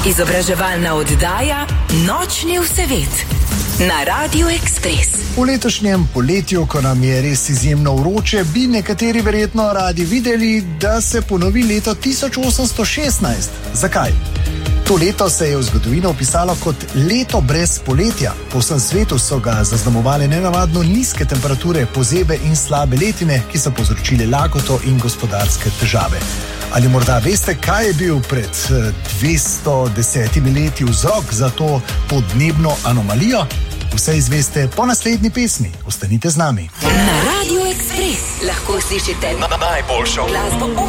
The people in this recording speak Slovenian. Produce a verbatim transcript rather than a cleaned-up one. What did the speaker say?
Izobraževalna oddaja Nočni vsevet na Radiu Ekspres. V letošnjem poletju, ko nam je res izjemno vroče, bi nekateri verjetno radi videli, da se ponovi leto tisoč osemsto šestnajst. Zakaj? To leto se je v zgodovino opisalo kot leto brez poletja. Po vsem svetu so ga zaznamovale nenavadno nizke temperature, pozebe in slabe letine, ki so povzročile lakoto in gospodarske težave. Ali morda veste, kaj je bil pred dvesto desetimi leti vzrok za to podnebno anomalijo? Vse izveste po naslednji pesmi. Ostanite z nami. Na Radiu Ekspres lahko slišite najboljšo glasbo.